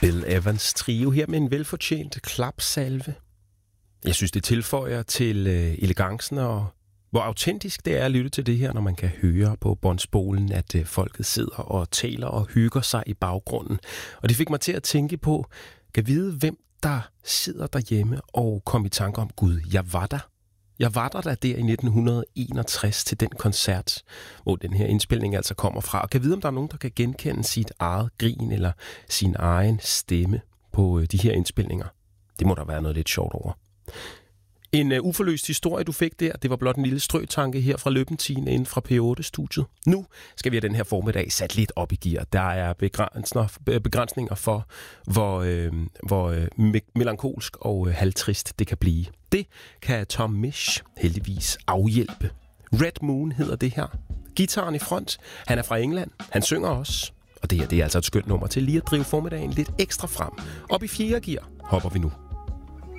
Bill Evans trio her med en velfortjent klapsalve. Jeg synes, det tilføjer til elegancen og hvor autentisk det er at lytte til det her, når man kan høre på båndspolen, at folket sidder og taler og hygger sig i baggrunden. Og det fik mig til at tænke på, kan vide, hvem der sidder derhjemme og kom i tanke om, Gud, jeg var der. Jeg var der i 1961 til den koncert, hvor den her indspilning altså kommer fra. Og kan vide, om der er nogen, der kan genkende sit eget grin eller sin egen stemme på de her indspilninger. Det må der være noget lidt sjovt over. En uforløst historie, du fik der, det var blot en lille strøtanke her fra Løbentine inden fra P8-studiet. Nu skal vi have den her formiddag sat lidt op i gear. Der er begrænsninger for, hvor melankolsk og halvtrist det kan blive. Det kan Tom Misch heldigvis afhjælpe. Red Moon hedder det her. Gitaren i front. Han er fra England. Han synger også. Og det her, det er altså et skønt nummer til lige at drive formiddagen lidt ekstra frem. Op i 4. gear hopper vi nu.